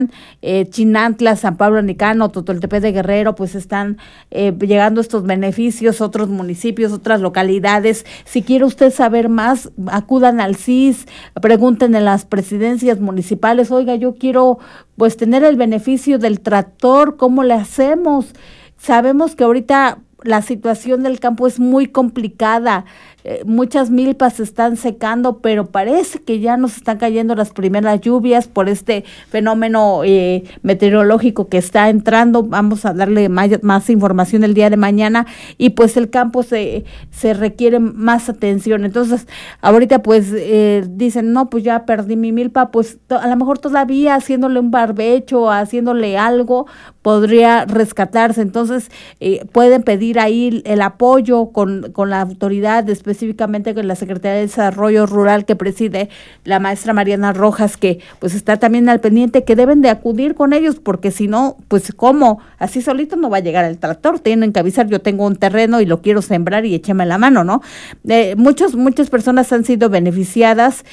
Chinantla, San Pablo Nicano, Totoltepec de Guerrero, pues están llegando estos beneficios, otros municipios, otras localidades. Si quiere usted saber más, acudan al CIS, pregunten en las presidencias municipales, oiga, yo quiero pues tener el beneficio del tractor, ¿cómo le hacemos? Sabemos que ahorita la situación del campo es muy complicada, muchas milpas se están secando, pero parece que ya nos están cayendo las primeras lluvias por este fenómeno meteorológico que está entrando. Vamos a darle más información el día de mañana, y pues el campo se requiere más atención. Entonces, ahorita pues dicen, no, pues ya perdí mi milpa, pues a lo mejor todavía haciéndole un barbecho, haciéndole algo, podría rescatarse. Entonces, pueden pedir ahí el apoyo con la autoridad, específicamente con la Secretaría de Desarrollo Rural que preside la maestra Mariana Rojas, que pues está también al pendiente, que deben de acudir con ellos, porque si no, pues cómo, así solito no va a llegar el tractor, tienen que avisar, yo tengo un terreno y lo quiero sembrar y échame la mano, ¿no? Muchas personas han sido beneficiadas,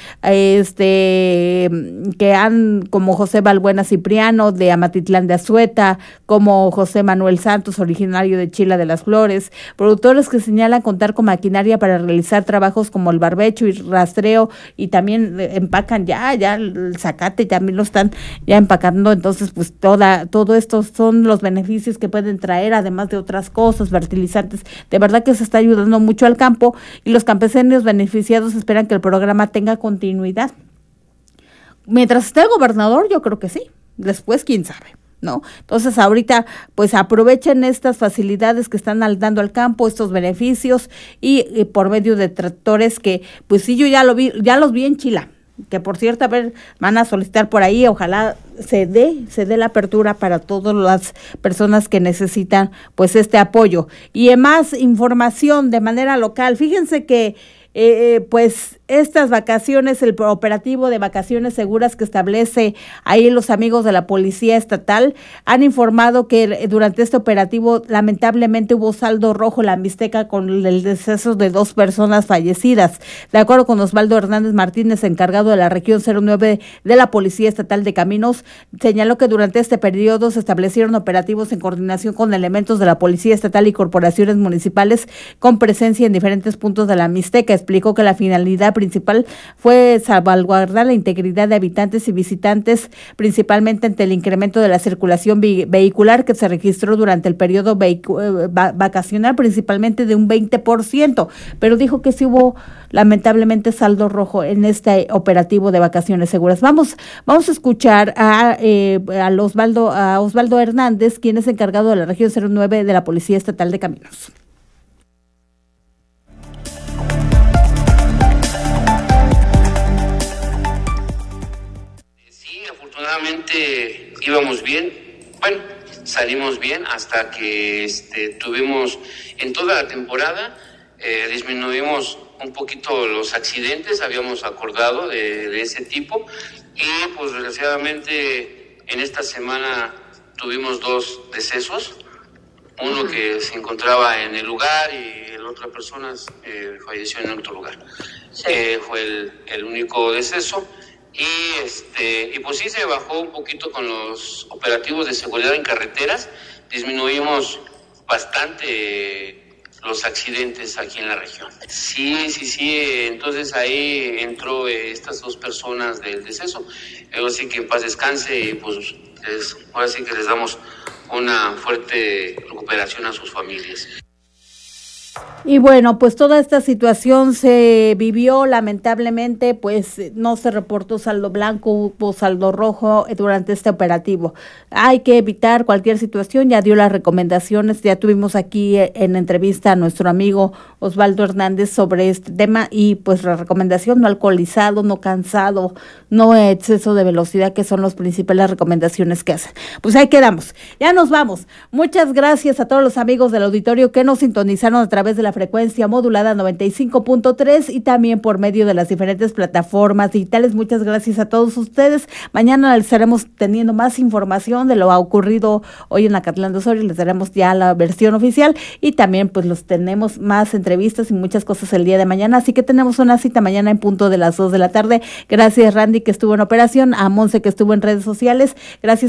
que han, como José Balbuena Cipriano, de Amatitlán de Azueta, como José Manuel Santos, originario de Chila de las Flores, productores que señalan contar con maquinaria para realizar trabajos como el barbecho y rastreo, y también empacan ya el zacate, también lo están ya empacando. Entonces pues todo esto son los beneficios que pueden traer, además de otras cosas, fertilizantes. De verdad que se está ayudando mucho al campo, y los campesinos beneficiados esperan que el programa tenga continuidad. Mientras esté el gobernador, yo creo que sí, después quién sabe, ¿no? Entonces ahorita pues aprovechen estas facilidades que están dando al campo, estos beneficios, y por medio de tractores que pues sí, yo ya los vi en Chila, que por cierto, a ver, van a solicitar por ahí, ojalá se dé la apertura para todas las personas que necesitan pues este apoyo. Y más información de manera local, fíjense que pues estas vacaciones, el operativo de vacaciones seguras que establece ahí los amigos de la Policía Estatal, han informado que durante este operativo lamentablemente hubo saldo rojo en la Mixteca con el deceso de 2 personas fallecidas. De acuerdo con Osvaldo Hernández Martínez, encargado de la región 09 de la Policía Estatal de Caminos, señaló que durante este periodo se establecieron operativos en coordinación con elementos de la Policía Estatal y corporaciones municipales con presencia en diferentes puntos de la Mixteca. Explicó que la finalidad principal fue salvaguardar la integridad de habitantes y visitantes, principalmente ante el incremento de la circulación vehicular que se registró durante el periodo vacacional, principalmente de un 20%, pero dijo que sí hubo lamentablemente saldo rojo en este operativo de vacaciones seguras. Vamos a escuchar a Osvaldo Hernández, quien es encargado de la región 09 de la Policía Estatal de Caminos. Afortunadamente íbamos bien, bueno, salimos bien hasta que tuvimos en toda la temporada, disminuimos un poquito los accidentes, habíamos acordado de ese tipo, y pues desgraciadamente en esta semana tuvimos 2 decesos, uno que se encontraba en el lugar y la otra persona falleció en otro lugar. Sí. Fue el único deceso. Y pues sí se bajó un poquito con los operativos de seguridad en carreteras, disminuimos bastante los accidentes aquí en la región. Sí, entonces ahí entró estas 2 personas del deceso, ahora sí que en paz descanse, y pues ahora sí que les damos una fuerte recuperación a sus familias. Y bueno, pues toda esta situación se vivió lamentablemente, pues no se reportó saldo blanco, hubo saldo rojo durante este operativo. Hay que evitar cualquier situación, ya dio las recomendaciones, ya tuvimos aquí en entrevista a nuestro amigo Osvaldo Hernández sobre este tema, y pues la recomendación: no alcoholizado, no cansado, no exceso de velocidad, que son las principales recomendaciones que hacen. Pues ahí quedamos, ya nos vamos. Muchas gracias a todos los amigos del auditorio que nos sintonizaron a través través de la frecuencia modulada 95.3 y también por medio de las diferentes plataformas digitales. Muchas gracias a todos ustedes. Mañana les estaremos teniendo más información de lo ha ocurrido hoy en Acatlán de Osorio. Les daremos ya la versión oficial y también pues los tenemos más entrevistas y muchas cosas el día de mañana. Así que tenemos una cita mañana en punto de las 2 de la tarde. Gracias, Randy, que estuvo en operación, a Monse, que estuvo en redes sociales. Gracias